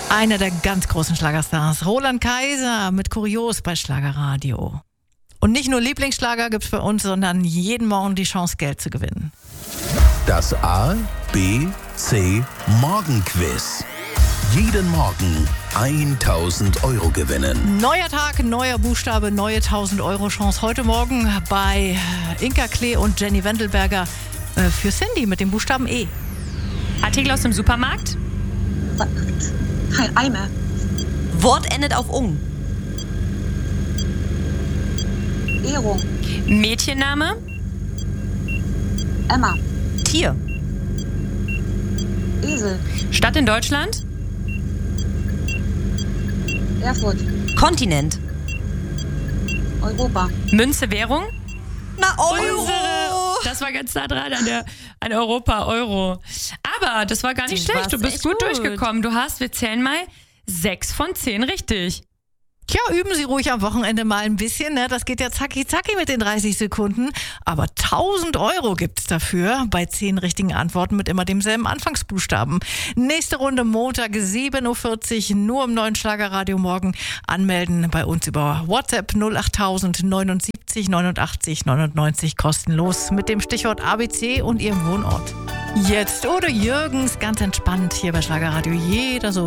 Einer der ganz großen Schlagerstars, Roland Kaiser mit Kurios bei Schlagerradio. Und nicht nur Lieblingsschlager gibt's bei uns, sondern jeden Morgen die Chance, Geld zu gewinnen. Das A, B, C Morgenquiz. Jeden Morgen 1.000 Euro gewinnen. Neuer Tag, neuer Buchstabe, neue 1.000 Euro Chance. Heute Morgen bei Inka Klee und Jenny Wendelberger für Cindy mit dem Buchstaben E. Artikel aus dem Supermarkt. Kein Eimer. Wort endet auf ung. Ehrung. Mädchenname. Emma. Tier. Esel. Stadt in Deutschland. Erfurt. Kontinent. Europa. Münze, Währung. Na, Euro! Das war ganz nah dran an Europa, Euro. Aber das war gar nicht schlecht. Du bist gut durchgekommen. Wir zählen mal 6 von 10 richtig. Tja, üben Sie ruhig am Wochenende mal ein bisschen, ne? Das geht ja zacki zacki mit den 30 Sekunden. Aber 1.000 Euro gibt's dafür bei 10 richtigen Antworten mit immer demselben Anfangsbuchstaben. Nächste Runde Montag 7.40 Uhr, nur im neuen Schlagerradio morgen. Anmelden bei uns über WhatsApp 08000 79 89 99 kostenlos mit dem Stichwort ABC und Ihrem Wohnort. Jetzt oder Jürgens, ganz entspannt hier bei Schlagerradio. Jeder so